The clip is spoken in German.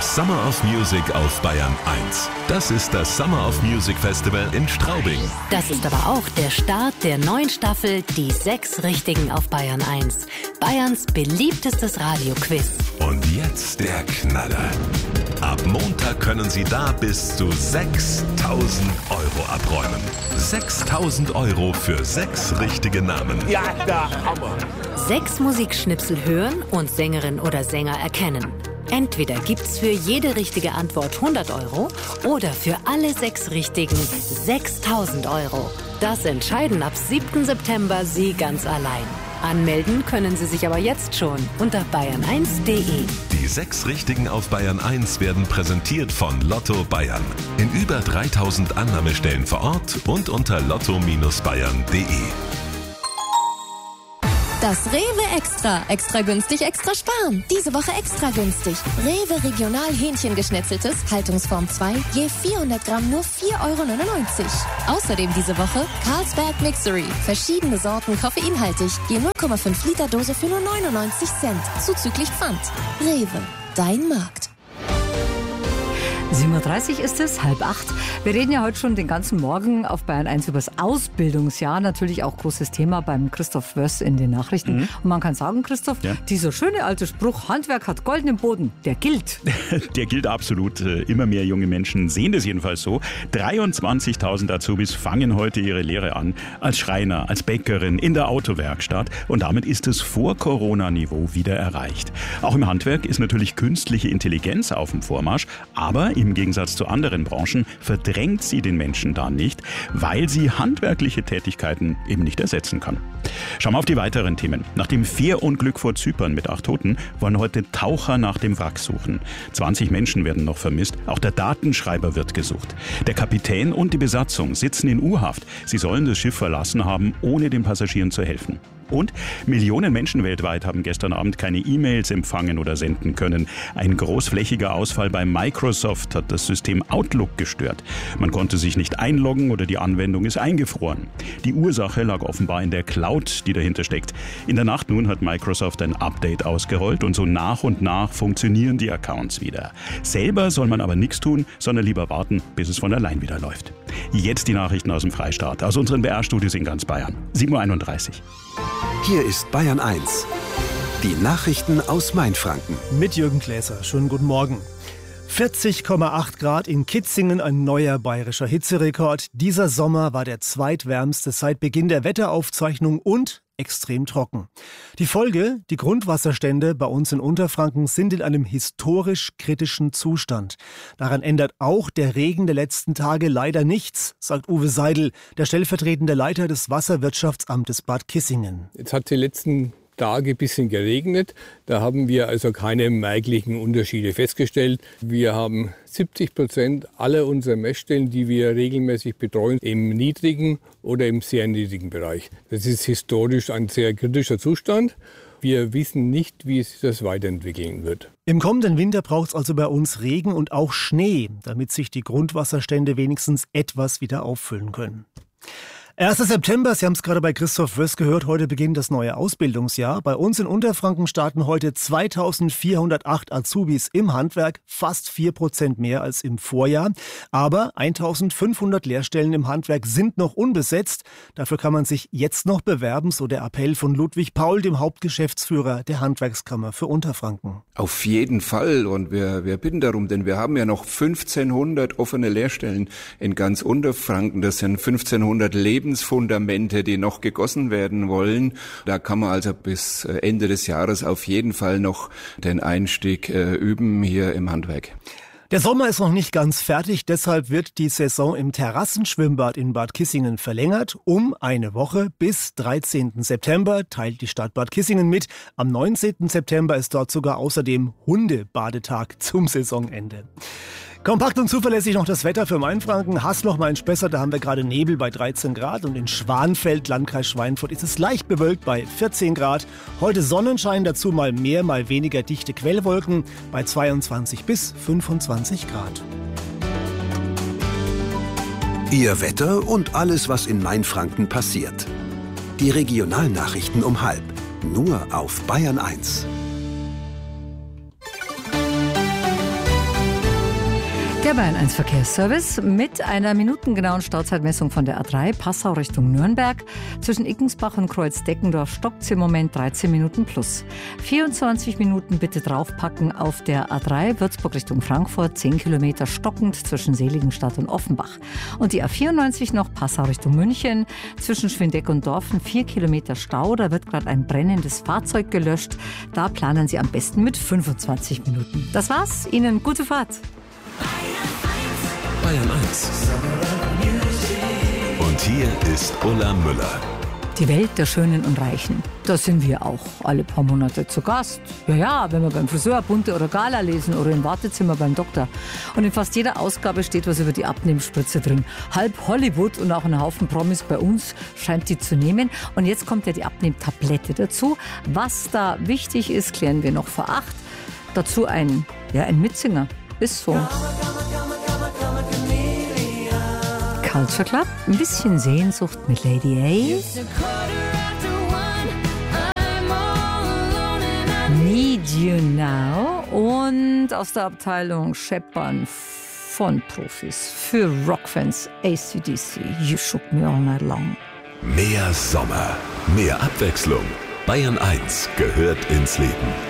Summer of Music auf Bayern 1. Das ist das Summer of Music Festival in Straubing. Das ist aber auch der Start der neuen Staffel Die 6 Richtigen auf Bayern 1. Bayerns beliebtestes Radioquiz. Und jetzt der Knaller. Ab Montag können Sie da bis zu 6.000 Euro abräumen. 6.000 Euro für 6 richtige Namen. Ja, der Hammer. 6 Musikschnipsel hören und Sängerin oder Sänger erkennen. Entweder gibt's für jede richtige Antwort 100 Euro oder für alle 6 Richtigen 6.000 Euro. Das entscheiden ab 7. September Sie ganz allein. Anmelden können Sie sich aber jetzt schon unter bayern1.de. Die 6 Richtigen auf Bayern 1 werden präsentiert von Lotto Bayern. In über 3.000 Annahmestellen vor Ort und unter lotto-bayern.de. Das Rewe Extra. Extra günstig, extra sparen. Diese Woche extra günstig. Rewe Regional Hähnchengeschnetzeltes, Haltungsform 2, je 400 Gramm nur 4,99 Euro. Außerdem diese Woche Carlsberg Mixery. Verschiedene Sorten koffeinhaltig, je 0,5 Liter Dose für nur 99 Cent. Zuzüglich Pfand. Rewe, dein Markt. 7.30 Uhr ist es, 7:30. Wir reden ja heute schon den ganzen Morgen auf Bayern 1 über das Ausbildungsjahr. Natürlich auch großes Thema beim Christoph Wöss in den Nachrichten. Und man kann sagen, Christoph, dieser schöne alte Spruch, Handwerk hat goldenen Boden, der gilt. Der gilt absolut. Immer mehr junge Menschen sehen das jedenfalls so. 23.000 Azubis fangen heute ihre Lehre an. Als Schreiner, als Bäckerin, in der Autowerkstatt. Und damit ist es vor Corona-Niveau wieder erreicht. Auch im Handwerk ist natürlich künstliche Intelligenz auf dem Vormarsch. Aber im Gegensatz zu anderen Branchen verdrängt sie den Menschen da nicht, weil sie handwerkliche Tätigkeiten eben nicht ersetzen kann. Schauen wir auf die weiteren Themen. Nach dem Fährunglück vor Zypern mit 8 Toten wollen heute Taucher nach dem Wrack suchen. 20 Menschen werden noch vermisst. Auch der Datenschreiber wird gesucht. Der Kapitän und die Besatzung sitzen in U-Haft. Sie sollen das Schiff verlassen haben, ohne den Passagieren zu helfen. Und Millionen Menschen weltweit haben gestern Abend keine E-Mails empfangen oder senden können. Ein großflächiger Ausfall bei Microsoft hat das System Outlook gestört. Man konnte sich nicht einloggen oder die Anwendung ist eingefroren. Die Ursache lag offenbar in der Cloud, die dahinter steckt. In der Nacht nun hat Microsoft ein Update ausgerollt und so nach und nach funktionieren die Accounts wieder. Selber soll man aber nichts tun, sondern lieber warten, bis es von allein wieder läuft. Jetzt die Nachrichten aus dem Freistaat, aus unseren BR-Studios in ganz Bayern. 7.31 Uhr. Hier ist Bayern 1. Die Nachrichten aus Mainfranken. Mit Jürgen Gläser. Schönen guten Morgen. 40,8 Grad in Kitzingen, ein neuer bayerischer Hitzerekord. Dieser Sommer war der zweitwärmste seit Beginn der Wetteraufzeichnung und extrem trocken. Die Folge, die Grundwasserstände bei uns in Unterfranken sind in einem historisch kritischen Zustand. Daran ändert auch der Regen der letzten Tage leider nichts, sagt Uwe Seidel, der stellvertretende Leiter des Wasserwirtschaftsamtes Bad Kissingen. Jetzt hat die letzten Tage ein bisschen geregnet. Da haben wir also keine merklichen Unterschiede festgestellt. Wir haben 70% aller unserer Messstellen, die wir regelmäßig betreuen, im niedrigen oder im sehr niedrigen Bereich. Das ist historisch ein sehr kritischer Zustand. Wir wissen nicht, wie sich das weiterentwickeln wird. Im kommenden Winter braucht es also bei uns Regen und auch Schnee, damit sich die Grundwasserstände wenigstens etwas wieder auffüllen können. 1. September, Sie haben es gerade bei Christoph Wöss gehört, heute beginnt das neue Ausbildungsjahr. Bei uns in Unterfranken starten heute 2.408 Azubis im Handwerk, fast 4% mehr als im Vorjahr. Aber 1.500 Lehrstellen im Handwerk sind noch unbesetzt. Dafür kann man sich jetzt noch bewerben, so der Appell von Ludwig Paul, dem Hauptgeschäftsführer der Handwerkskammer für Unterfranken. Auf jeden Fall, und wir bitten darum, denn wir haben ja noch 1.500 offene Lehrstellen in ganz Unterfranken. Das sind 1.500 Lebensfundamente, die noch gegossen werden wollen. Da kann man also bis Ende des Jahres auf jeden Fall noch den Einstieg üben hier im Handwerk. Der Sommer ist noch nicht ganz fertig, deshalb wird die Saison im Terrassenschwimmbad in Bad Kissingen verlängert um eine Woche bis 13. September, teilt die Stadt Bad Kissingen mit. Am 19. September ist dort sogar außerdem Hundebadetag zum Saisonende. Kompakt und zuverlässig noch das Wetter für Mainfranken. Haßloch, Main-Spessart, da haben wir gerade Nebel bei 13 Grad. Und in Schwanfeld, Landkreis Schweinfurt, ist es leicht bewölkt bei 14 Grad. Heute Sonnenschein, dazu mal mehr, mal weniger dichte Quellwolken bei 22 bis 25 Grad. Ihr Wetter und alles, was in Mainfranken passiert. Die Regionalnachrichten um 12:30. Nur auf Bayern 1. Der Bayern 1 Verkehrsservice mit einer minutengenauen Stauzeitmessung von der A3 Passau Richtung Nürnberg. Zwischen Ickensbach und Kreuz-Deckendorf stockt im Moment 13 Minuten plus. 24 Minuten bitte draufpacken auf der A3 Würzburg Richtung Frankfurt. 10 Kilometer stockend zwischen Seligenstadt und Offenbach. Und die A94 noch Passau Richtung München. Zwischen Schwindeck und Dorfen 4 Kilometer Stau. Da wird gerade ein brennendes Fahrzeug gelöscht. Da planen Sie am besten mit 25 Minuten. Das war's. Ihnen gute Fahrt. Bayern 1. Und hier ist Ulla Müller. Die Welt der Schönen und Reichen. Da sind wir auch alle paar Monate zu Gast. Ja, wenn wir beim Friseur Bunte oder Gala lesen oder im Wartezimmer beim Doktor. Und in fast jeder Ausgabe steht was über die Abnehmspritze drin. Halb Hollywood und auch ein Haufen Promis bei uns scheint die zu nehmen. Und jetzt kommt ja die Abnehmtablette dazu. Was da wichtig ist, klären wir noch vor 8. Dazu ein Mitsinger. Ist so. Culture Club, ein bisschen Sehnsucht mit Lady A. Need You Now und aus der Abteilung Scheppern von Profis für Rockfans AC/DC. You Shook Me All Night Long. Mehr Sommer, mehr Abwechslung. Bayern 1 gehört ins Leben.